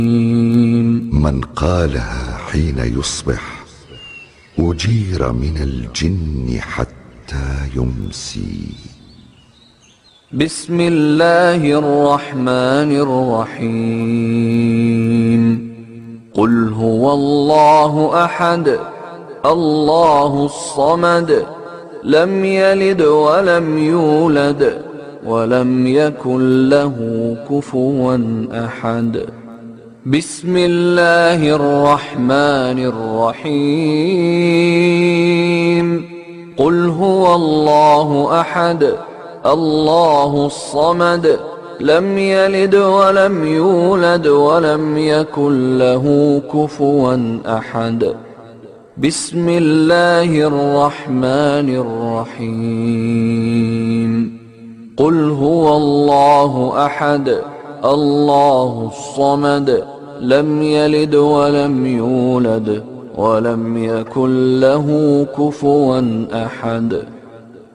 من قالها حين يصبح أجير من الجن حتى يمسي. بسم الله الرحمن الرحيم. قل هو الله أحد الله الصمد لم يلد ولم يولد ولم يكن له كفوا أحد. بسم الله الرحمن الرحيم. قل هو الله أحد الله الصمد لم يلد ولم يولد ولم يكن له كفوا أحد. بسم الله الرحمن الرحيم. قل هو الله أحد الله الصمد لم يلد ولم يولد ولم يكن له كفوا أحد.